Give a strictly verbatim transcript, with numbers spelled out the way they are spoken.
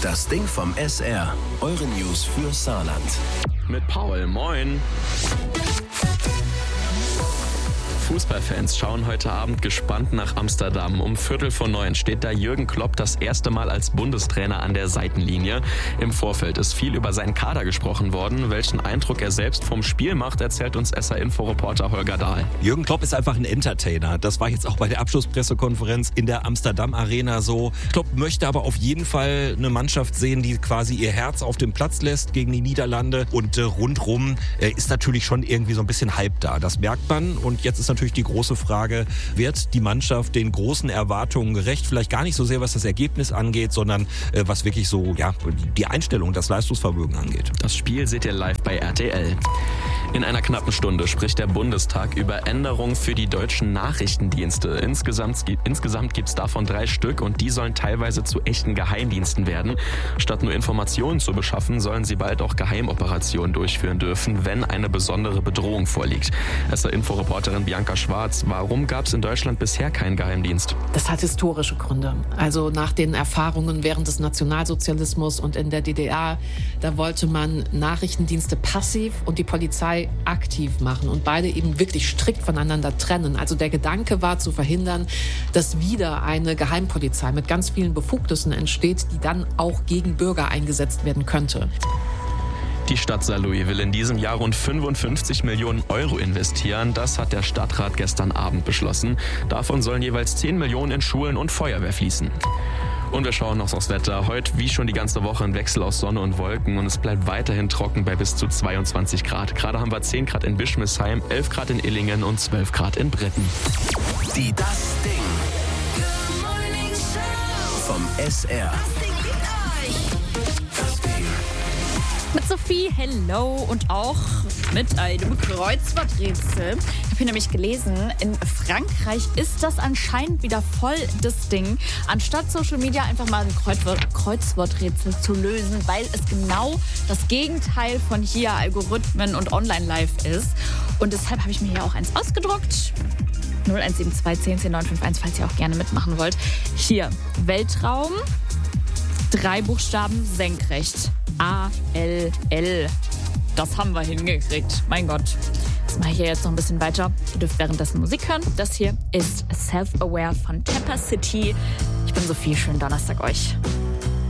Das Ding vom S R. Eure News für Saarland. Mit Paul, moin. Fußballfans schauen heute Abend gespannt nach Amsterdam. Um Viertel vor neun steht da Jürgen Klopp das erste Mal als Bundestrainer an der Seitenlinie. Im Vorfeld ist viel über seinen Kader gesprochen worden. Welchen Eindruck er selbst vom Spiel macht, erzählt uns S R-Info-Reporter Holger Dahl. Jürgen Klopp ist einfach ein Entertainer. Das war jetzt auch bei der Abschlusspressekonferenz in der Amsterdam Arena so. Klopp möchte aber auf jeden Fall eine Mannschaft sehen, die quasi ihr Herz auf dem Platz lässt gegen die Niederlande. Und äh, rundrum äh, ist natürlich schon irgendwie so ein bisschen Hype da. Das merkt man. Und jetzt ist natürlich die große Frage, wird die Mannschaft den großen Erwartungen gerecht? Vielleicht gar nicht so sehr, was das Ergebnis angeht, sondern äh, was wirklich so ja die Einstellung, das Leistungsvermögen angeht. Das Spiel seht ihr live bei R T L. In einer knappen Stunde spricht der Bundestag über Änderungen für die deutschen Nachrichtendienste. Insgesamt, insgesamt gibt es davon drei Stück und die sollen teilweise zu echten Geheimdiensten werden. Statt nur Informationen zu beschaffen, sollen sie bald auch Geheimoperationen durchführen dürfen, wenn eine besondere Bedrohung vorliegt. S R-Info-Reporterin Bianca Schwarz, warum gab es in Deutschland bisher keinen Geheimdienst? Das hat historische Gründe. Also nach den Erfahrungen während des Nationalsozialismus und in der D D R, da wollte man Nachrichtendienste passiv und die Polizei aktiv machen und beide eben wirklich strikt voneinander trennen. Also der Gedanke war zu verhindern, dass wieder eine Geheimpolizei mit ganz vielen Befugnissen entsteht, die dann auch gegen Bürger eingesetzt werden könnte. Die Stadt Saarlouis will in diesem Jahr rund fünfundfünfzig Millionen Euro investieren. Das hat der Stadtrat gestern Abend beschlossen. Davon sollen jeweils zehn Millionen in Schulen und Feuerwehr fließen. Und wir schauen noch aufs Wetter. Heute, wie schon die ganze Woche, ein Wechsel aus Sonne und Wolken. Und es bleibt weiterhin trocken bei bis zu zweiundzwanzig Grad. Gerade haben wir zehn Grad in Bischmisheim, elf Grad in Illingen und zwölf Grad in Bretten. Die Das Ding vom S R. Mit Sophie, hello, und auch mit einem Kreuzworträtsel. Ich habe hier nämlich gelesen, in Frankreich ist das anscheinend wieder voll das Ding, anstatt Social Media einfach mal ein Kreuzwort- Kreuzworträtsel zu lösen, weil es genau das Gegenteil von hier Algorithmen und Online-Live ist. Und deshalb habe ich mir hier auch eins ausgedruckt. null eins sieben zwei zehn zehn neun fünf eins, falls ihr auch gerne mitmachen wollt. Hier, Weltraum, drei Buchstaben senkrecht. A L L. Das haben wir hingekriegt. Mein Gott. Das mache ich hier jetzt noch ein bisschen weiter. Ihr dürft währenddessen Musik hören. Das hier ist Self-Aware von Tapper City. Ich bin Sophie. Schönen Donnerstag euch.